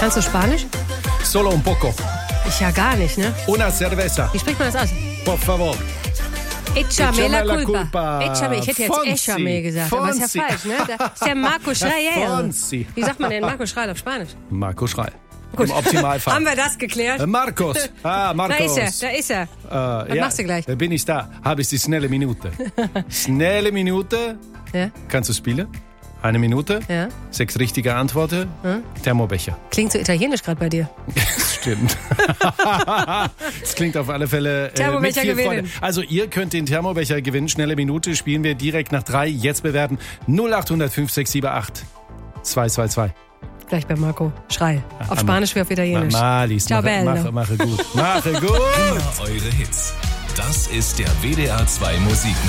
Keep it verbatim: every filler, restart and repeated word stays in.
Kannst du Spanisch? Solo un poco. Ich ja gar nicht, ne? Una cerveza. Wie spricht man das aus? Por favor. Échame la la culpa. culpa. Échame, ich hätte jetzt Fonsi. Échame gesagt, aber ist ja Fonsi. falsch, ne? Das ist der Marco Schreil. Fonsi. Wie sagt man denn Marco Schreil auf Spanisch? Marco Schreil. Gut. Im Optimalfall. Haben wir das geklärt? Äh, Marcos. Ah, Marcos. Da ist er, da ist er. Äh, Was ja, machst du gleich? Da bin ich da. Habe ich die schnelle Minute. Schnelle Minute. Ja? Kannst du spielen? Eine Minute. Ja? Sechs richtige Antworten. Hm? Thermobecher. Klingt so italienisch gerade bei dir. Stimmt. Es klingt auf alle Fälle äh, Thermobecher mit viel gewinnen. Freude. Also ihr könnt den Thermobecher gewinnen. Schnelle Minute spielen wir direkt nach drei. Jetzt bewerten null acht null null fünf sechs sieben acht zwei zwei zwei. Gleich bei Marco Schreil. Auf Spanisch wie auf Italienisch. Malis, Ciao, mache, bello. mache, mache gut. Mache gut. Immer eure Hits. Das ist der W D R zwei Musikmix.